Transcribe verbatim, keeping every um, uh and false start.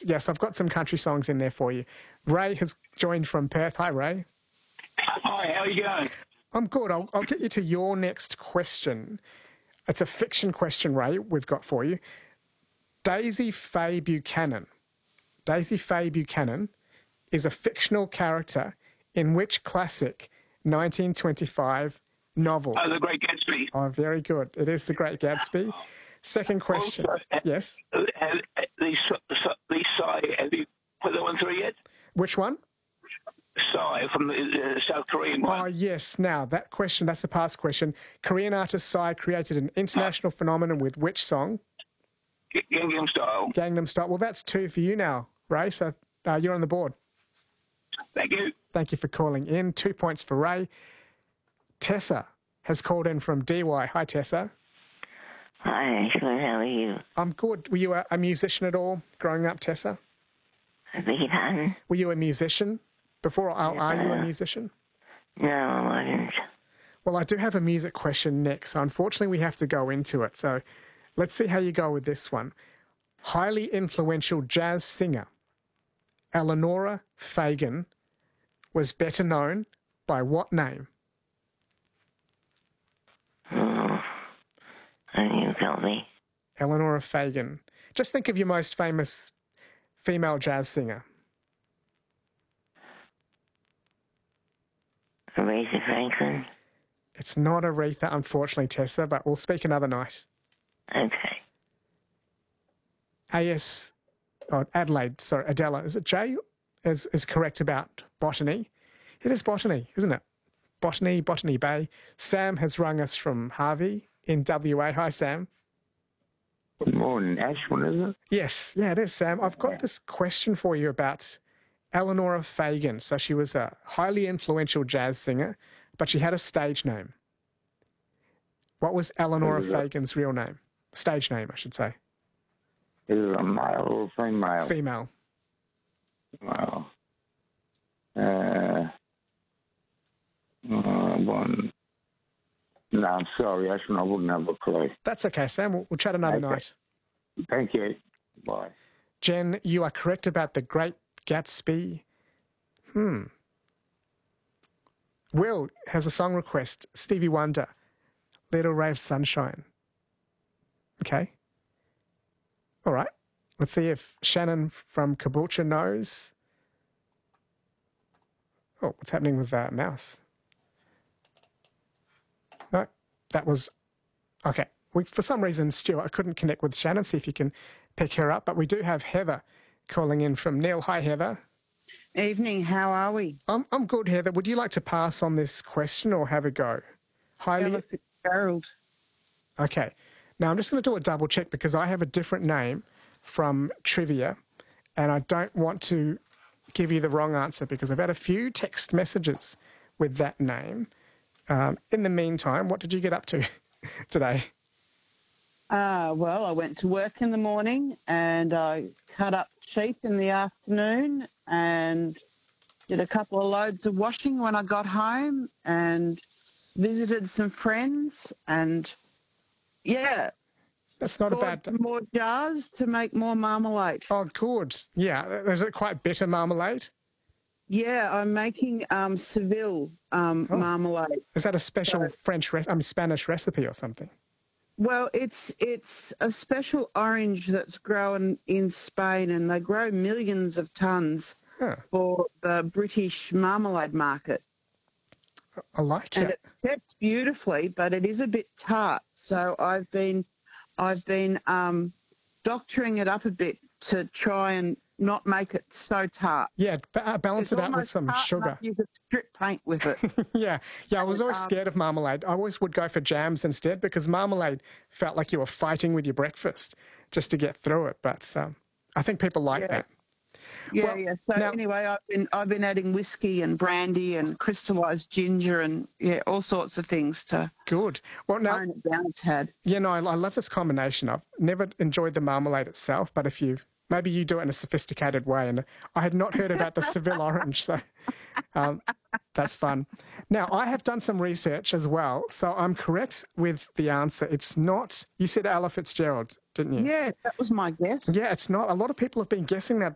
yes, I've got some country songs in there for you. Ray has joined from Perth. Hi, Ray. Hi, how are you going? I'm good. I'll, I'll get you to your next question. It's a fiction question, Ray, we've got for you. Daisy Faye Buchanan. Daisy Faye Buchanan is a fictional character in which classic nineteen twenty-five novel? Oh, The Great Gatsby. Oh, very good. It is The Great Gatsby. Second question. Also, Yes? Have, have, these, these Psy, have you put that one through yet? Which one? Psy from the uh, South Korean one. Oh, yes. Now, that question, that's a past question. Korean artist Psy created an international phenomenon with which song? Gangnam Style. Gangnam Style. Well, that's two for you now, Ray, so uh, you're on the board. Thank you. Thank you for calling in. Two points for Ray. Tessa has called in from D Y. Hi, Tessa. Hi, Ashford. How are you? I'm good. Were you a, a musician at all growing up, Tessa? I beg your pardon? Were you a musician before? Are, are you a musician? No, I wasn't. Well, I do have a music question next, so unfortunately we have to go into it. So let's see how you go with this one. Highly influential jazz singer Eleonora Fagan was better known by what name? Oh, and you tell me. Eleonora Fagan. Just think of your most famous female jazz singer. Aretha Franklin? It's not Aretha, unfortunately, Tessa, but we'll speak another night. Okay. A S, oh, Adelaide, sorry, Adela, is it J? Is, is correct about botany. It is botany, isn't it? Botany, Botany Bay. Sam has rung us from Harvey in W A. Hi, Sam. Good morning, Ashwin, is it? Yes, yeah, it is, Sam. I've got this question for you about Eleonora Fagan. So she was a highly influential jazz singer, but she had a stage name. What was Eleonora Fagan's real name? Stage name, I should say. Is it a male or female? Female. Well, uh, uh, one. No, I'm sorry, Ashwin, I wouldn't have a clue. That's okay, Sam. We'll, we'll chat another Okay. night. Thank you. Bye. Jen, you are correct about The Great Gatsby. Hmm. Will has a song request. Stevie Wonder, Little Ray of Sunshine. Okay. All right. Let's see if Shannon from Caboolture knows. Oh, what's happening with that mouse? No, that was... Okay. We, for some reason, Stuart, I couldn't connect with Shannon, see if you can pick her up. But we do have Heather calling in from Neil. Hi, Heather. Evening, how are we? I'm, I'm good, Heather. Would you like to pass on this question or have a go? Highly... Ella Fitzgerald. Okay. Now, I'm just going to do a double check because I have a different name from trivia and I don't want to give you the wrong answer because I've had a few text messages with that name. Um, in the meantime, what did you get up to today? Uh, well, I went to work in the morning and I cut up sheep in the afternoon and did a couple of loads of washing when I got home and visited some friends and, yeah. That's not a bad... Bought more jars to make more marmalade. Oh, good. Yeah. Is it quite bitter marmalade? Yeah, I'm making um, Seville um, Oh. marmalade. Is that a special So- French, re- I mean, Spanish recipe or something? Well, it's it's a special orange that's grown in Spain, and they grow millions of tons Huh. for the British marmalade market. I like And it. it sets beautifully, but it is a bit tart. So I've been I've been um, doctoring it up a bit to try and not make it so tart. Yeah, ba- uh, balance It's it out with almost some tart sugar. enough You could strip paint with it. Yeah, yeah. I was always um, scared of marmalade. I always would go for jams instead because marmalade felt like you were fighting with your breakfast just to get through it. But um, I think people like Yeah. that. Yeah, Well, yeah. So now- anyway, I've been I've been adding whiskey and brandy and crystallised ginger and yeah, all sorts of things to Good. Well, now, tone it down a tad. yeah, no, I, I love this combination. I've never enjoyed the marmalade itself, but if you maybe you do it in a sophisticated way, and I had not heard about the Seville orange, so um, that's fun. Now, I have done some research as well, so I'm correct with the answer. It's not. You said Ella Fitzgerald, didn't you? Yeah, that was my guess. Yeah, it's not. A lot of people have been guessing that